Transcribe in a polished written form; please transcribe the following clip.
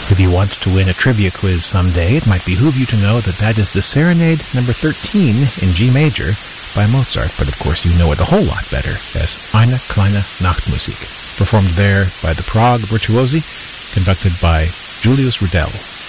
If you want to win a trivia quiz someday, it might behoove you to know that that is the Serenade number 13 in G major by Mozart, but of course you know it a whole lot better as Eine kleine Nachtmusik, performed there by the Prague Virtuosi, conducted by Julius Rudel.